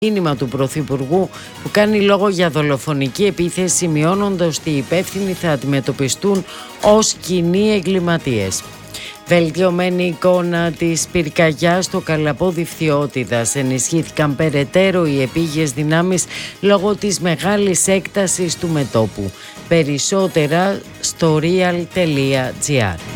μήνυμα του Πρωθυπουργού που κάνει λόγο για δολοφονική επίθεση, σημειώνοντας ότι οι υπεύθυνοι θα αντιμετωπιστούν ως κοινοί εγκληματίες. Βελτιωμένη εικόνα της πυρκαγιάς στο Καλαπόδι Φθιώτιδας. Ενισχύθηκαν περαιτέρω οι επίγειες δυνάμεις λόγω της μεγάλης έκτασης του μετώπου. Περισσότερα στο real.gr.